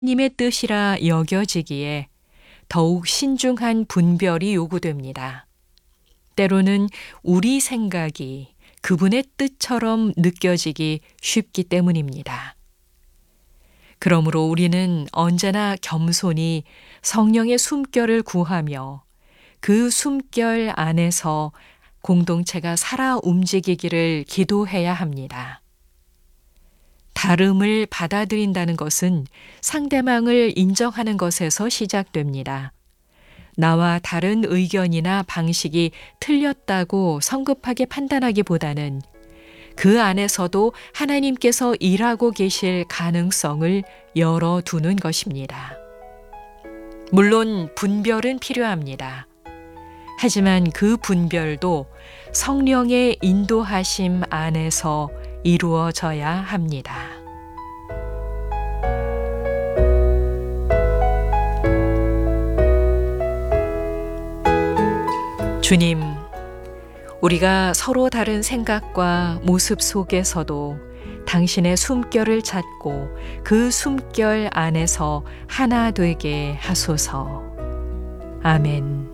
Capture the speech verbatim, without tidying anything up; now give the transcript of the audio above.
님의 뜻이라 여겨지기에 더욱 신중한 분별이 요구됩니다. 때로는 우리 생각이 그분의 뜻처럼 느껴지기 쉽기 때문입니다. 그러므로 우리는 언제나 겸손히 성령의 숨결을 구하며 그 숨결 안에서 공동체가 살아 움직이기를 기도해야 합니다. 다름을 받아들인다는 것은 상대방을 인정하는 것에서 시작됩니다. 나와 다른 의견이나 방식이 틀렸다고 성급하게 판단하기보다는 그 안에서도 하나님께서 일하고 계실 가능성을 열어두는 것입니다. 물론 분별은 필요합니다. 하지만 그 분별도 성령의 인도하심 안에서 이루어져야 합니다. 주님, 우리가 서로 다른 생각과 모습 속에서도 당신의 숨결을 찾고 그 숨결 안에서 하나 되게 하소서. 아멘.